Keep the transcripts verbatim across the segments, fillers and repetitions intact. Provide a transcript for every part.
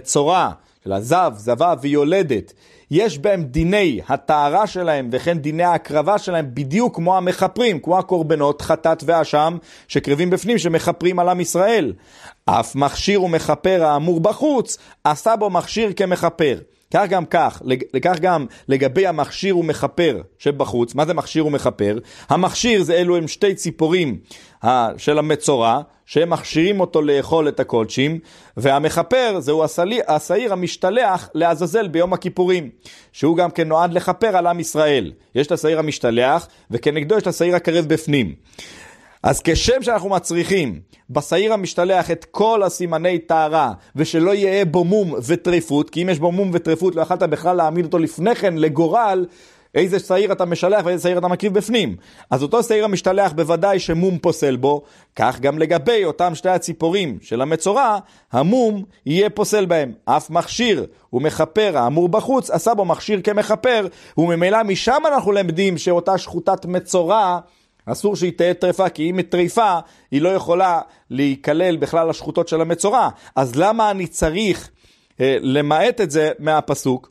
המצורע, של הזב, זבה ויולדת, יש בהם דיני הטהרה שלהם וכן דיני ההקרבה שלהם בדיוק כמו המחפרים, כמו הקורבנות חטאת ואשם שקרבים בפנים שמחפרים על עם ישראל. אף מכשיר ומחפר האמור בחוץ עשה בו מכשיר כמחפר. כך גם כך, לכך גם לגבי המכשיר ומחפר שבחוץ. מה זה מכשיר ומחפר? המכשיר זה אלו הם שתי ציפורים של המצורע שהם מכשירים אותו לאכול את הקודשים, והמחפר זהו השעיר המשתלח לעזאזל ביום הכיפורים, שהוא גם כן נועד לחפר על עם ישראל. יש את השעיר המשתלח וכנגדו יש את השעיר הקרב בפנים. אז כשם שאנחנו מצריכים בשעיר המשתלח את כל הסימני טהרה, ושלא יהיה בו מום וטריפות, כי אם יש בו מום וטריפות לא יכולת בכלל להעמיד אותו לפני כן לגורל איזה שעיר אתה משלח ואיזה שעיר אתה מקריב בפנים. אז אותו שעיר המשתלח בוודאי שמום פוסל בו, כך גם לגבי אותם שתי הציפורים של המצורע, המום יהיה פוסל בהם. אף מכשיר ומחפר האמור בחוץ עשה בו מכשיר כמחפר, וממילא משם אנחנו למדים שאותה שחוטת מצורע אסור שהיא תהיה טריפה, כי אם היא טריפה היא לא יכולה להיכלל בכלל השחוטות של המצורע. אז למה אני צריך אה, למעט את זה מהפסוק?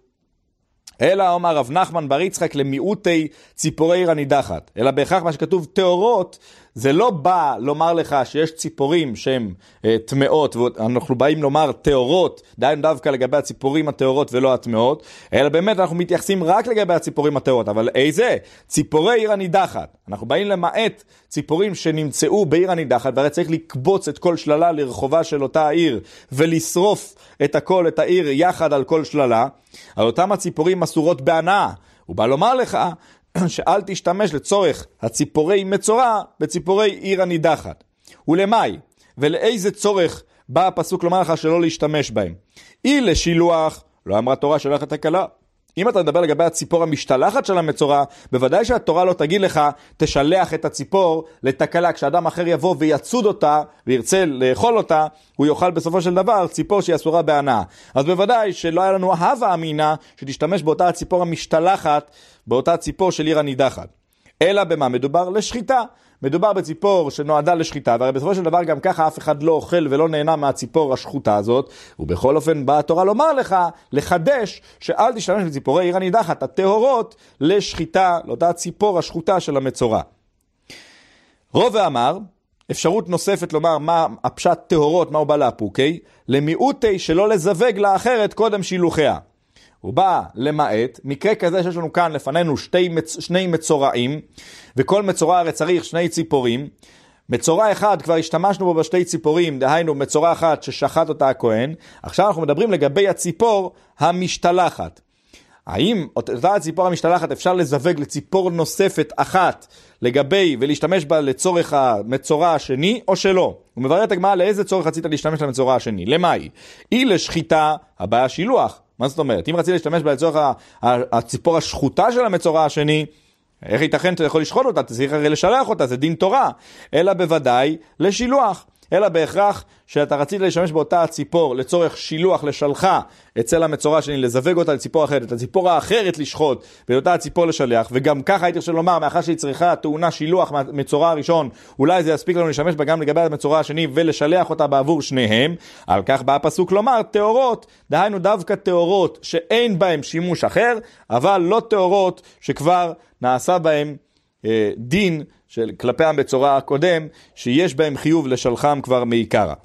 אלא אומר רב נחמן בר יצחק למיעוטי ציפורי עיר הנידחת, אלא בהכרח מה שכתוב טהורות, זה לא בא לומר לך שיש ציפורים שהן אה, טמאות, ואנחנו באים לומר טהורות, דהיינו דווקא לגבי הציפורים הטהורות ולא הטמאות, אלא באמת אנחנו מתייחסים רק לגבי הציפורים הטהורות. אבל איזה? ציפורי עיר הנידחת. אנחנו באים למעט ציפורים שנמצאו בעיר הנידחת, והרי צריך לקבוץ את כל שללה לרחובה של אותה העיר, ולשרוף את הכל, את העיר יחד על כל שללה. על אותם הציפורים אסורות בהנאה. הוא בא לומר לך שאל תשתמש לצורך הציפורי מצורע בציפורי עיר הנידחת. ולמי? ולאיזה צורך בא הפסוק לומר לך שלא להשתמש בהם? אי לשילוח, לא אמרה תורה שלח את הקלה. אם אתה מדבר לגבי הציפור המשתלחת של המצורע, בוודאי שהתורה לא תגיד לך תשלח את הציפור לתקלה. כשאדם אחר יבוא ויצוד אותה וירצה לאכול אותה, הוא יאכל בסופו של דבר ציפור שהיא אסורה בהנאה. אז בוודאי שלא היה לנו הווה אמינה שתשתמש באותה הציפור המשתלחת, באותה ציפור של עיר הנידחת. אלא במה מדובר? לשחיטה. מדובר בציפור שנועדה לשחיטה, והרי בסופו של דבר גם ככה אף אחד לא אוכל ולא נהנה מהציפור השחוטה הזאת, ובכל אופן באה התורה לומר לך, לחדש, שאל תשתמש בציפורי עיר הנידחת, הטהורות, לשחיטה, לאותה ציפור השחוטה של המצורע. רוב ואמר, אפשרות נוספת לומר מה הפשט טהורות, מה הוא בא לאפוקי, למיעוטי שלא לזווג לאחרת קודם שילוחיה. הוא בא למעט, מקרה כזה שיש לנו כאן לפנינו שתי, שני מצורעים, וכל מצורע הרי צריך שני ציפורים. מצורע אחד כבר השתמשנו בו בשתי ציפורים, דהיינו מצורע אחת ששחט אותה הכהן. עכשיו אנחנו מדברים לגבי הציפור המשתלחת. האם אותה הציפור המשתלחת אפשר לזווג לציפור נוספת אחת לגבי ולהשתמש בה לצורך המצורע השני או שלא? הוא מברר את הגמרא לאיזה צורך רצית להשתמש למצורע השני. למאי? אי לשחיטה, הבעיה שילוח. מה זאת אומרת? אם רצית להשתמש בה לצורך הציפור השחוטה של המצורע השני, איך ייתכן שאתה יכול לשחוט אותה? צריך הרי לשלח אותה, זה דין תורה. אלא בוודאי לשילוח. אלא בהכרח שאתה רצית להשתמש באותה הציפור לצורך שילוח, לשלחה אצל המצורע שני, לזווג אותה לציפור אחרת, את הציפור האחרת לשחוט, ואותה הציפור לשלח, וגם ככה הייתי חושב לומר, מאחר שהיא צריכה טעונה שילוח מהמצורע הראשון, אולי זה יספיק לנו לשמש בה גם לגבי המצורע השני, ולשלח אותה בעבור שניהם. על כך בא הפסוק לומר, טהורות, דהיינו דווקא טהורות שאין בהם שימוש אחר, אבל לא טהורות שכבר נעשה בהם אה, דין, של כלפי המצורע הקודם, שיש בהם חיוב לשלחם כבר מעיקרה.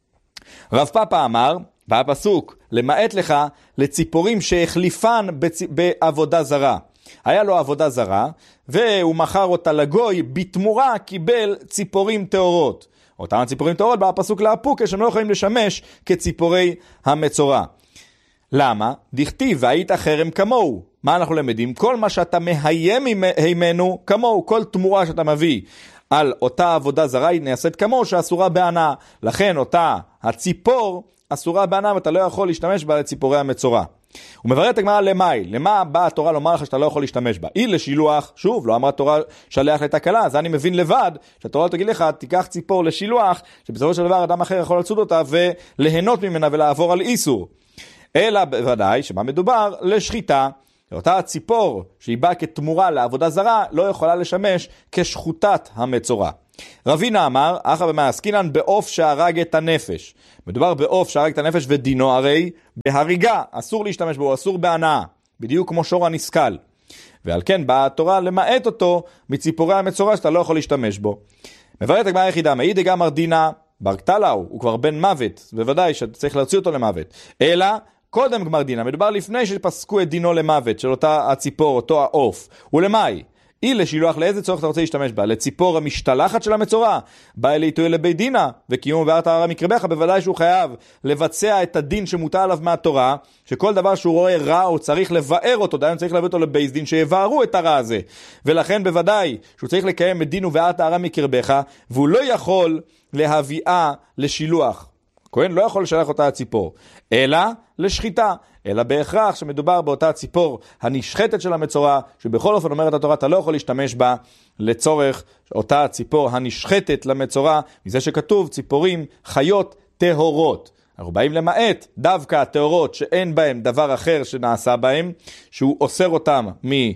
רב פאפא אמר, בפסוק, למעט לך לציפורים שהחליפן בצ... בעבודה זרה. היה לו עבודה זרה, והוא מכר אותה לגוי, בתמורה קיבל ציפורים טהורות. אותם הציפורים טהורות בא הפסוק לאפוק, שהם לא יכולים לשמש כציפורי המצורע. למה? דכתיב, והיית חרם כמוהו. מה אנחנו למדים? כל מה שאתה מהיים ממנו כמוהו, כל תמורה שאתה מביא על אותה עבודה זרה היא נעשית כמוהו שאסורה בהנאה. לכן אותה הציפור אסורה בהנאה ואתה לא יכול להשתמש בה לציפורי המצורע. הוא מברר את הגמרא למאי, למה באה התורה לומר לך שאתה לא יכול להשתמש בה? אי לשילוח, שוב, לא אמרה תורה שלח לתקלה, אז אני מבין לבד שהתורה תגיד לך, תיקח ציפור לשילוח, שבסופו של דבר אדם אחר יכול לצוד אותה וליהנות ממנה ולעבור על איסור. אלא בוודאי שמה מדובר? לשחיטה. אותה הציפור שהיא באה כתמורה לעבודה זרה לא יכולה לשמש כשחוטת המצורע. רבינה אמר, אחא במעסקינן בעוף שהרג את הנפש. מדובר בעוף שהרג את הנפש ודינו הרי בהריגה, אסור להשתמש בו, אסור בהנאה, בדיוק כמו שור הנסקל. ועל כן באה התורה למעט אותו מציפורי המצורע שאתה לא יכול להשתמש בו. מבארת הגמרא היחידה, מעיד דגמר דינא בר קטלאו, הוא כבר בן מוות, בוודאי שאתה צריך להוציא אותו למוות. אלא קודם גמר דינא, מדובר לפני שפסקו את דינו למוות של אותה הציפור, אותו העוף. ולמאי? היא לשילוח, לאיזה צורך אתה רוצה להשתמש בה? לציפור המשתלחת של המצורע, בא אלי תוהה לבית דינה, וקיום וערת הרע מקרבך, בוודאי שהוא חייב לבצע את הדין שמוטל עליו מהתורה, שכל דבר שהוא רואה רע, הוא צריך לבאר אותו, דיין צריך להביא אותו לבית דין, שיבארו את הרע הזה. ולכן בוודאי שהוא צריך לקיים את דין וערת הרע מקרבך, והוא לא יכול להביאה לשילוח. כהן לא יכול לשלח אותה הציפור, אלא לשחיטה, אלא בהכרח שמדובר באותה ציפור הנשחטת של המצורע, שבכל אופן אומרת התורה, אתה לא יכול להשתמש בה לצורך אותה ציפור הנשחטת למצורע, מזה שכתוב ציפורים חיות טהורות. אנחנו באים למעט דווקא הטהורות שאין בהם דבר אחר שנעשה בהם, שהוא אוסר אותם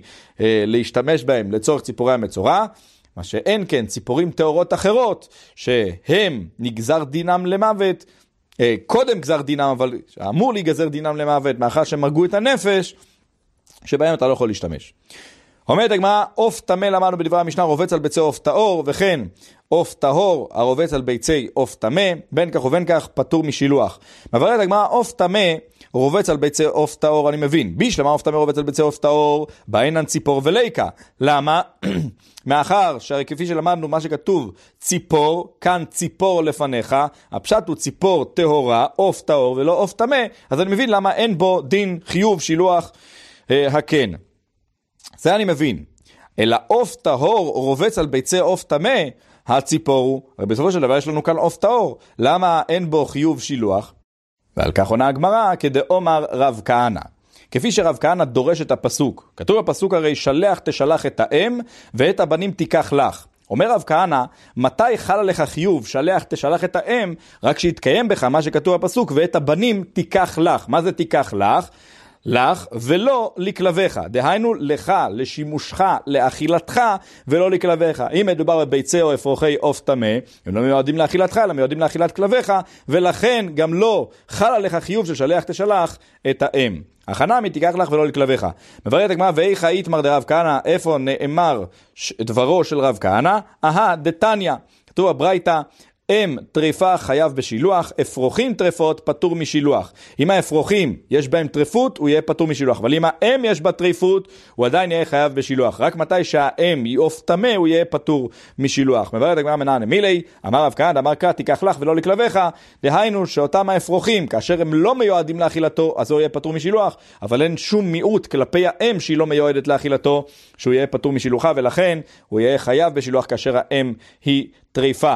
מלהשתמש בהם לצורך ציפורי המצורע, מה שאין כן ציפורים טהורות אחרות, שהם נגזר דינם למוות, קודם גזר דינם, אבל אמור להיגזר דינם למוות, מאחר שמרגו את הנפש, שבהם אתה לא יכול להשתמש. אומרת הגמרא, עוף טמא למדנו בדברי המשנה, רובץ על ביצי עוף טהור, וכן עוף טהור הרובץ על ביצי עוף טמא, בין כך ובין כך פטור משילוח. מבארת הגמרא, עוף טמא רובץ על ביצי עוף טהור, אני מבין. בישלמה עוף טמא רובץ על ביצי עוף טהור, באינן ציפור וליקה. למה? מאחר שהרי כפי שלמדנו מה שכתוב ציפור, כאן ציפור לפניך, הפשט הוא ציפור טהורה, עוף טהור ולא עוף טמא, אז אני מבין למה אין בו דין חיוב שילוח אה, הכן. זה אני מבין. אלא עוף טהור רובץ על ביצי עוף טמא, הציפור הוא, הרי בסופו של דבר יש לנו כאן עוף טהור, למה אין בו חיוב שילוח? ועל כך עונה הגמרא כדאמר רב כהנא. כפי שרב כהנא דורש את הפסוק. כתוב בפסוק הרי שלח תשלח את האם ואת הבנים תיקח לך. אומר רב כהנא, מתי חל עליך חיוב שלח תשלח את האם? רק שיתקיים בך מה שכתוב בפסוק ואת הבנים תיקח לך. מה זה תיקח לך? לך ולא לכלביך, דהיינו לך, לשימושך, לאכילתך ולא לכלביך. אם מדובר בביצי או אפרוחי עוף טמא, הם לא מיועדים לאכילתך, אלא מיועדים לאכילת כלביך, ולכן גם לא חל עליך חיוב של שלח תשלח את האם. החנמי תיקח לך ולא לכלביך. מבארת הגמרא, ואיכה איתמר דרב כהנא, איפה נאמר דברו של רב כהנא? אהה דתניא, כתוב הברייתא, אם טריפה חייב בשילוח, אפרוחים טריפות פטור משילוח. אם האפרוחים יש בהם טריפות, הוא יהיה פטור משילוח. אבל אם האם יש בה טריפות, הוא עדיין יהיה חייב בשילוח. רק מתי שהאם היא עוף טמא, הוא יהיה פטור משילוח. מבארת הגמרא מנענה מילי, אמר רב כהנא, אמר כת, תיקח לך ולא לכלביך, דהיינו שאותם האפרוחים, כאשר הם לא מיועדים לאכילתו, אז הוא יהיה פטור משילוח, אבל אין שום מיעוט כלפי האם שהיא לא מיועדת לאכילתו, שהוא יהיה פטור משילוחה, ולכן הוא יהיה חייב בשילוח כאשר האם היא טריפה.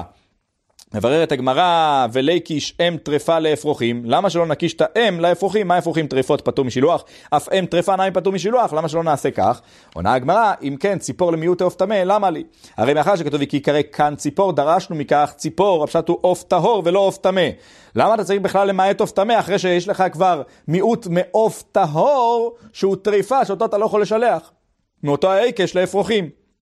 מבררת הגמרא, וליקיש אם טרפה לאפרוחים, למה שלא נקיש את האם לאפרוחים? מה אפרוחים טרפות פטור משילוח? אף אם טרפה נעים פטור משילוח, למה שלא נעשה כך? עונה הגמרא, אם כן ציפור למיעוט עוף טמא, למה לי? הרי מאחר שכתוב כי יקרא כאן ציפור, דרשנו מכך ציפור, הפשט הוא עוף טהור ולא עוף טמא. למה אתה צריך בכלל למעט עוף טמא אחרי שיש לך כבר מיעוט מעוף טהור שהוא טריפה שאותו אתה לא יכול לשלח? מאותו העיקש לאפרוחים.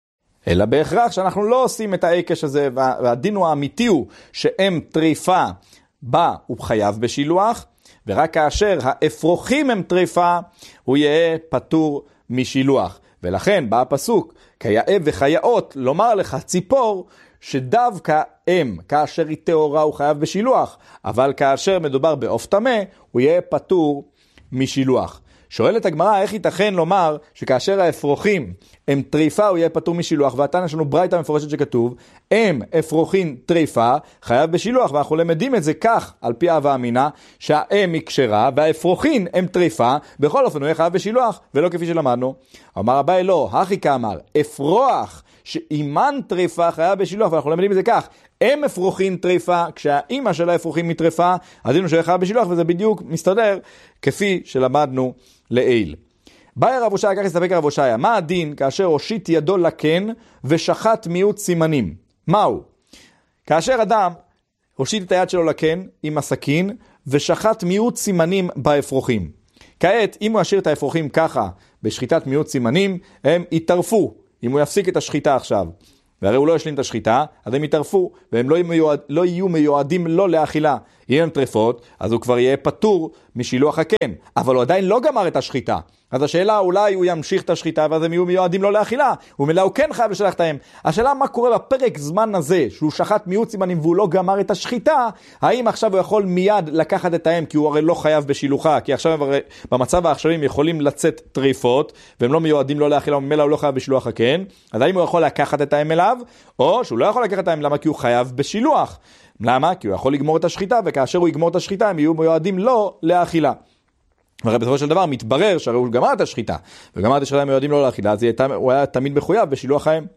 אלא בהכרח שאנחנו לא עושים את העיקש הזה, והדין הוא האמיתי הוא שאם טריפה בא הוא חייב בשילוח, ורק כאשר האפרוחים הם טריפה הוא יהיה פטור משילוח. ולכן בא הפסוק, כיאה וחייאות, לומר לך ציפור, שדווקא אם כאשר היא טהורה הוא חייב בשילוח, אבל כאשר מדובר בעוף טמא הוא יהיה פטור משילוח. שואלת הגמרא, איך ייתכן לומר שכאשר האפרוחים הם טריפה הוא יהיה פטור משילוח, ועתן יש לנו ברייתא מפורשת שכתוב הם אפרוחים טריפה חייב בשילוח, ואנחנו למדים את זה כך על פי אהבה אמינה שהאם היא כשרה והאפרוחים הם טריפה, בכל אופן הוא יהיה חייב בשילוח ולא כפי שלמדנו. אמר אביי לא, הכי כאמר אפרוח שאימן טריפה חייב בשילוח, ואנחנו למדים את זה כך הם אפרוחים טריפה, כשהאימא של האפרוחים מטריפה אז אינו שהוא יהיה חייב בשילוח, וזה בדיוק מסתדר כפי שלמדנו לעיל. באי רב הושעיה, כך הסתפק רב הושעיה, מה הדין כאשר הושיט ידו לקן ושחט מיעוט סימנים? מהו? כאשר אדם הושיט את היד שלו לקן עם הסכין ושחט מיעוט סימנים באפרוחים. כעת אם הוא ישאיר את האפרוחים ככה בשחיטת מיעוט סימנים הם יתרפו, אם הוא יפסיק את השחיטה עכשיו והרי הוא לא ישלים את השחיטה, אז הם יטרפו, והם לא, מיועד, לא יהיו מיועדים לא לאכילה. אם הם טרפות, אז הוא כבר יהיה פטור משילוח הקן, אבל הוא עדיין לא גמר את השחיטה. אז השאלה, אולי הוא ימשיך את השחיטה, ואז הם יהיו מיועדים לא לאכילה, ומילא הוא כן חייב לשלח אותם. השאלה, מה קורה בפרק זמן הזה, שהוא שחט מיעוט סימנים והוא לא גמר את השחיטה, האם עכשיו הוא יכול מיד לקחת את האם, כי הוא הרי לא חייב בשילוחה, כי עכשיו במצב העכשווי הם יכולים לצאת טריפות, והם לא מיועדים לא לאכילה, ומילא הוא לא חייב בשילוח הקן, אז האם הוא יכול לקחת את האם אליו, או שהוא לא יכול לקחת את האם, למה? כי הוא חייב בשילוח. למה? כי הוא יכול לגמור את השחיטה, וכאשר הוא יגמור את השחיטה, הם יהיו מיועדים לא לאכילה. הרי בסופו של דבר מתברר שהרי הוא גמר את השחיטה, וגמר את השחיטה הם מיועדים לא לאכילה, אז הוא היה תמיד מחויב בשילוח האם.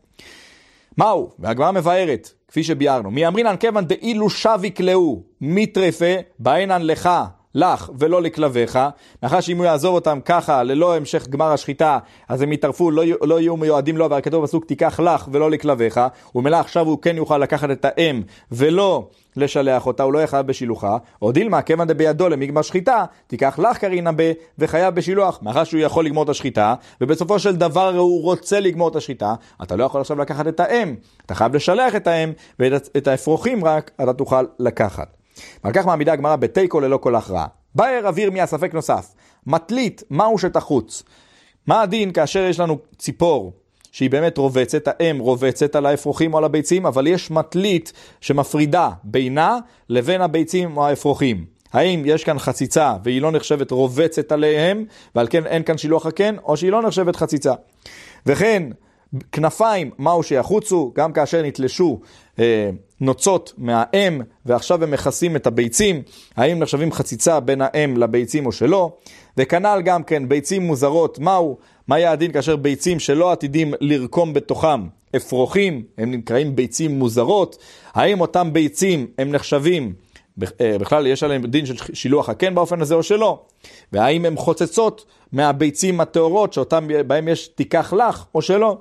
מהו? והגמרא מבארת, כפי שביארנו, מי אמרינן כיוון דאילו שביק לאו, מטרפה, באינן לך, לך ולא לכלביך, מאחר שאם הוא יעזוב אותם ככה, ללא המשך גמר השחיטה, אז הם יטרפו, לא, לא יהיו מיועדים לו, אבל כתוב בסוף, תיקח לך ולא לכלביך, ומלא עכשיו הוא כן יוכל לקחת את האם, ולא לשלח אותה, הוא לא יחייב בשילוחה, או דילמה, כיוון דבידו למגמר שחיטה, תיקח לך קרינה ב, וחייב בשילוח, מאחר שהוא יכול לגמור את השחיטה, ובסופו של דבר הוא רוצה לגמור את השחיטה, אתה לא יכול עכשיו לקחת את האם, אתה חייב לשלח את האם, ואת האפרוחים רק אתה תוכל לקחת. ועל כך מעמידה הגמרא בתיקו ללא כל הכרעה. באר אוויר מהספק נוסף, מטלית מהו שתחוץ. מה הדין כאשר יש לנו ציפור שהיא באמת רובצת, האם רובצת על האפרוחים או על הביצים, אבל יש מטלית שמפרידה בינה לבין הביצים או האפרוחים. האם יש כאן חציצה והיא לא נחשבת רובצת עליהם, ועל כן אין כאן שילוח הקן, או שהיא לא נחשבת חציצה. וכן, כנפיים, מהו שיחוצו, גם כאשר נתלשו אה, נוצות מהאם, ועכשיו הם מכסים את הביצים, האם נחשבים חציצה בין האם לביצים או שלא, וכנ"ל גם כן ביצים מוזרות, מהו, מה יהיה הדין כאשר ביצים שלא עתידים לרקום בתוכם, אפרוחים, הם נקראים ביצים מוזרות, האם אותם ביצים הם נחשבים, בכלל יש עליהם דין של שילוח הקן באופן הזה או שלא, והאם הם חוצצות מהביצים הטהורות שאותם בהם יש תיקח לך או שלא.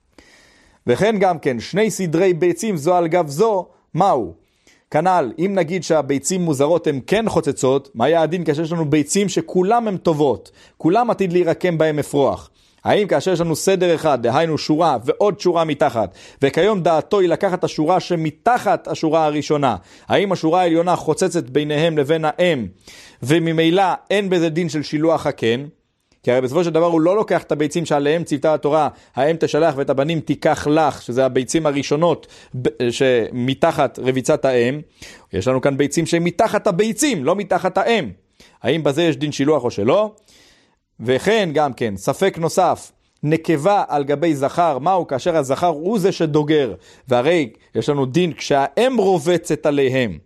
וכן גם כן, שני סדרי ביצים זו על גב זו, מהו? כנ"ל, אם נגיד שהביצים מוזרות הן כן חוצצות, מה יהיה הדין כאשר יש לנו ביצים שכולם הן טובות, כולם עתיד להירקם בהם אפרוח? האם כאשר יש לנו סדר אחד, דהיינו שורה ועוד שורה מתחת, וכיום דעתו היא לקחת השורה שמתחת השורה הראשונה, האם השורה העליונה חוצצת ביניהם לבין האם, וממילא אין בזה דין של שילוח הקן? כי הרי בסופו של דבר הוא לא לוקח את הביצים שעליהם ציוותה התורה, האם תשלח ואת הבנים תיקח לך, שזה הביצים הראשונות שמתחת רביצת האם. יש לנו כאן ביצים שהם מתחת הביצים, לא מתחת האם. האם בזה יש דין שילוח או שלא? וכן גם כן, ספק נוסף, נקבה על גבי זכר, מהו? כאשר הזכר הוא זה שדוגר, והרי יש לנו דין כשהאם רובצת עליהם.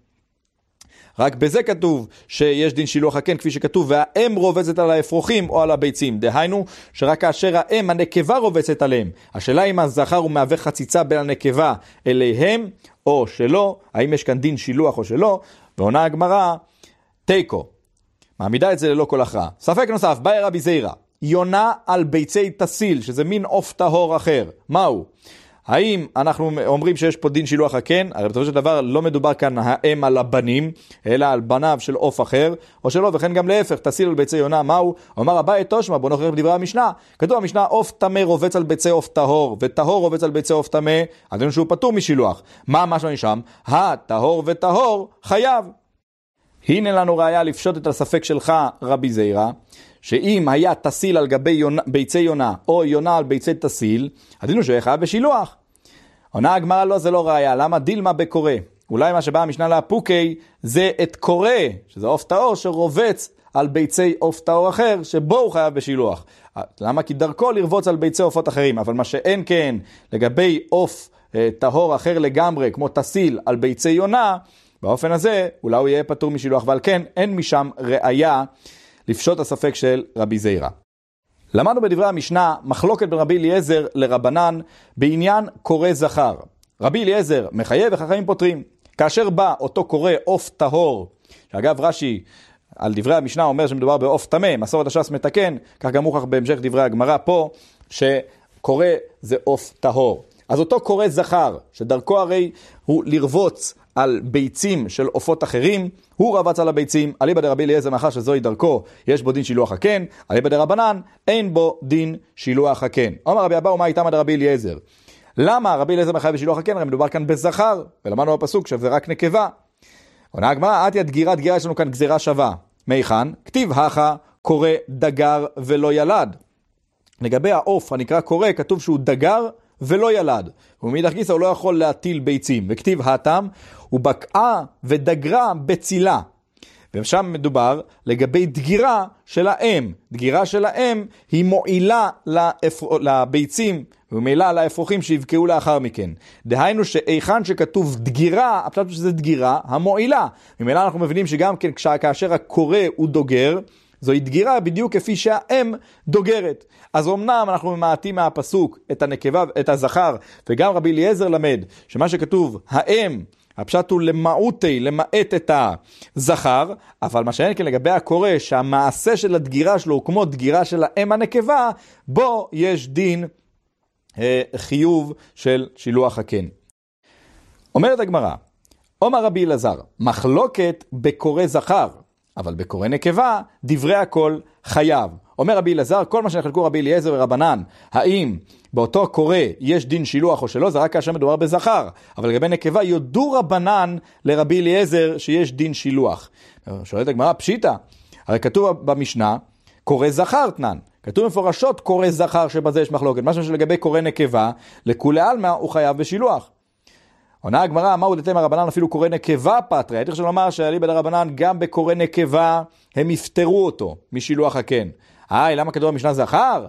רק בזה כתוב שיש דין שילוח הקן, כפי שכתוב, והאם רובצת על האפרוחים או על הביצים. דהיינו, שרק כאשר האם, הנקבה רובצת עליהם. השאלה אם הזכר הוא מהווה חציצה בין הנקבה אליהם, או שלא, האם יש כאן דין שילוח או שלא, ועונה הגמרא, תיקו. מעמידה את זה ללא כל הכרעה. ספק נוסף, באי רבי זיירא, יונה על ביצי תסיל, שזה מין עוף טהור אחר. מהו? האם אנחנו אומרים שיש פה דין שילוח הקן? הרי בסופו של דבר לא מדובר כאן האם על הבנים, אלא על בניו של עוף אחר, או שלא, וכן גם להפך, תסיל על ביצי יונה, מהו? אומר אביי תושמע, בוא נוכח בדברי המשנה. כתוב המשנה, עוף טמא רובץ על ביצי עוף טהור, וטהור רובץ על ביצי עוף טמא, אז אין שהוא פטור משילוח. מה משמע משם? הטהור וטהור חייב. הנה לנו ראיה לפשוט את הספק שלך, רבי זיירא, שאם היה תסיל על גבי יונה, ביצי יונה, או יונה על ביצי תסיל, הדינו שהוא חייב בשילוח. עונה הגמרא לא, זה לא ראיה. למה? דילמה בקורא. אולי מה שבא המשנה להפוקי זה את קורא, שזה עוף טהור שרובץ על ביצי עוף טהור אחר, שבו הוא חייב בשילוח. למה? כי דרכו לרבוץ על ביצי עופות אחרים, אבל מה שאין כן לגבי עוף אה, טהור אחר לגמרי, כמו תסיל על ביצי יונה, באופן הזה אולי הוא יהיה פטור משילוח, ועל כן אין משם ראיה לפשוט הספק של רבי זיירא. למדנו בדברי המשנה מחלוקת בין רבי אליעזר לרבנן בעניין קורא זכר. רבי אליעזר מחייב וחכמים פותרים. כאשר בא אותו קורא עוף טהור, שאגב רש"י על דברי המשנה אומר שמדובר בעוף טמא, מסורת הש"ס מתקן, כך גם מוכח בהמשך דברי הגמרא פה, שקורא זה עוף טהור. אז אותו קורא זכר, שדרכו הרי הוא לרבוץ על ביצים של עופות אחרים, הוא רבץ על הביצים, אליבא דרבי אליעזר מאחר שזוהי דרכו, יש בו דין שילוח הקן, אליבא דרבנן, אין בו דין שילוח הקן. אומר רבי אבאו, מה איתם עד רבי אליעזר? למה רבי אליעזר מחייב בשילוח הקן? הרי מדובר כאן בזכר, ולמדנו בפסוק שזה רק נקבה. עונה הגמרא, עתיה דגירה דגירה, יש לנו כאן גזירה שווה. מיכן, כתיב הכה קורא דגר ולא ילד. לגבי העוף הנקרא קורא, כתוב שהוא דגר ולא ילד. ומאידך גיסא הוא לא יכול להטיל ביצים. וכתיב התם, הוא בקעה ודגרה בצילה. ושם מדובר לגבי דגירה של האם. דגירה של האם היא מועילה לאפר... לביצים ומעילה לאפרוחים שיבקעו לאחר מכן. דהיינו שאיכן שכתוב דגירה, הפשט שזה דגירה המועילה. ממילא אנחנו מבינים שגם כן כאשר הקורא הוא דוגר, זוהי דגירה בדיוק כפי שהאם דוגרת. אז אמנם אנחנו ממעטים מהפסוק את הנקבה, את הזכר, וגם רבי אליעזר למד שמה שכתוב האם, הפשט הוא למעוטי, למעט את הזכר, אבל מה שאין כן לגבי הקורא, שהמעשה של הדגירה שלו הוא כמו דגירה של האם הנקבה, בו יש דין אה, חיוב של שילוח הקן. אומרת הגמרא, אומר רבי אלעזר, מחלוקת בקורא זכר, אבל בקורא נקבה, דברי הכל חייב. אומר רבי אלעזר, כל מה שנחלקו רבי אליעזר ורבנן, האם באותו קורא יש דין שילוח או שלא, זה רק כאשר מדובר בזכר. אבל לגבי נקבה, יודו רבנן לרבי אליעזר שיש דין שילוח. שואלת הגמרא, פשיטה. הרי כתוב במשנה, קורא זכר תנן. כתוב מפורשות קורא זכר שבזה יש מחלוקת. משהו שלגבי קורא נקבה, לכולי עלמא הוא חייב בשילוח. עונה הגמרא, מהו דתמא רבנן אפילו קורא נקבה פטרי. הייתי חושב לומר שאליבא דרבנן גם בקורא נקבה הם יפטרו אותו משילוח הקן. היי, למה כתוב במשנה זכר?